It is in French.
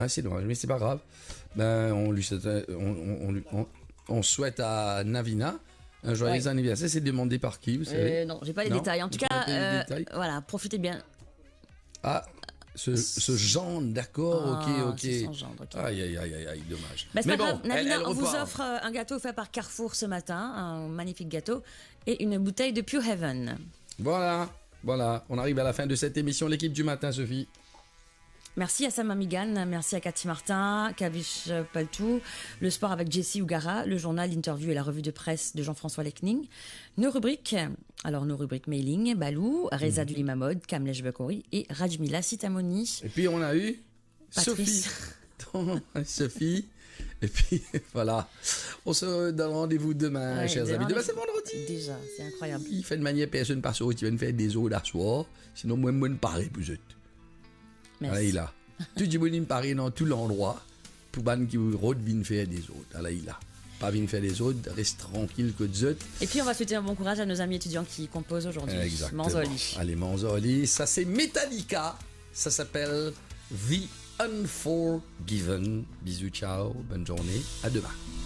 Ah, c'est dommage, mais c'est pas grave. Ben, on souhaite à Navina un joyeux anniversaire. C'est demandé par qui, vous savez? Non, j'ai pas les détails. En tout cas, voilà, profitez bien. Ah, ce genre, d'accord, ok. C'est son genre, ok. Aïe, dommage. Bah, c'est mais pas bon, grave, Navina, elle on vous repart. offre un gâteau fait par Carrefour ce matin, un magnifique gâteau, et une bouteille de Pure Heaven. Voilà. On arrive à la fin de cette émission, l'équipe du matin, Sophie. Merci à Sam Amigan, merci à Cathy Martin, Kavish Paltou, le sport avec Jessie Ougara, le journal, l'interview et la revue de presse de Jean-François Lecning. Nos rubriques mailing, Balou, Reza Dulimamod, Kamlesh Bakori et Rajmila Sitamoni. Et puis on a eu Patrice. Sophie. Et puis voilà, on se donne rendez-vous demain, chers amis. Demain c'est vendredi. Déjà, c'est incroyable. Il fait de manière personne passe au tu viens faire des autres d'asseoir, sinon moi ne parle plus. Merci. Il a. Tout le monde parle dans tout l'endroit pour ban qui viennent faire des autres. Alors il a. Pas venir faire des autres, reste tranquille que des autres. Et puis on va souhaiter un bon courage à nos amis étudiants qui composent aujourd'hui. Exactement. Manzoli. Allez, Manzoli. Ça c'est Metallica. Ça s'appelle The Unforgiven. Bisous, ciao, bonne journée. À demain.